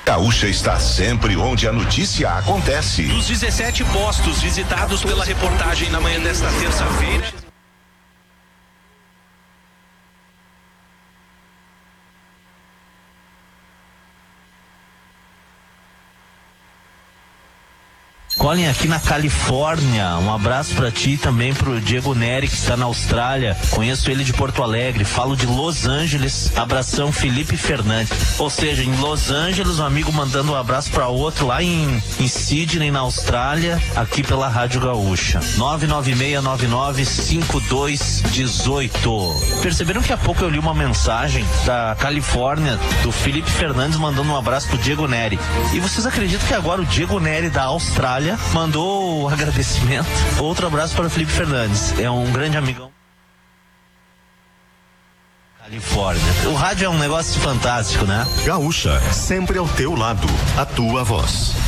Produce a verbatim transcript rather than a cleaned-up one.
Gaúcha está sempre onde a notícia acontece. Dos dezessete postos visitados pela reportagem na manhã desta terça-feira. Colin, aqui na Califórnia, um abraço pra ti e também pro Diego Neri, que está na Austrália. Conheço ele de Porto Alegre, falo de Los Angeles. Abração, Felipe Fernandes. Ou seja, em Los Angeles, um amigo mandando um abraço pra outro lá em, em Sydney, na Austrália, aqui pela Rádio Gaúcha. nove nove seis nove nove cinco dois um oito. Perceberam que há pouco eu li uma mensagem da Califórnia, do Felipe Fernandes, mandando um abraço pro Diego Neri. E vocês acreditam que agora o Diego Neri da Austrália mandou o agradecimento? Outro abraço para o Felipe Fernandes, é um grande amigão. Califórnia. O rádio é um negócio fantástico, né? Gaúcha, sempre ao teu lado, a tua voz.